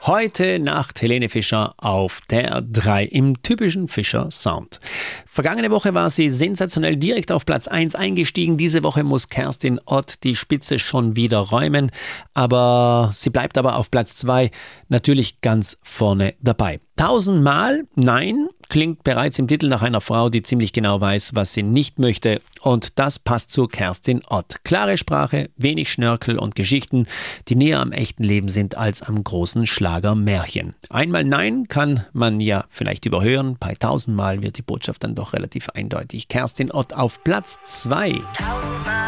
Heute Nacht Helene Fischer auf der 3 im typischen Fischer-Sound. Vergangene Woche war sie sensationell direkt auf Platz 1 eingestiegen. Diese Woche muss Kerstin Ott die Spitze schon wieder räumen. Aber sie bleibt aber auf Platz 2 natürlich ganz vorne dabei. 1000-mal Nein klingt bereits im Titel nach einer Frau, die ziemlich genau weiß, was sie nicht möchte. Und das passt zu Kerstin Ott. Klare Sprache, wenig Schnörkel und Geschichten, die näher am echten Leben sind als am großen Schlagermärchen. Einmal Nein kann man ja vielleicht überhören. Bei 1000-mal wird die Botschaft dann doch relativ eindeutig. Kerstin Ott auf Platz 2.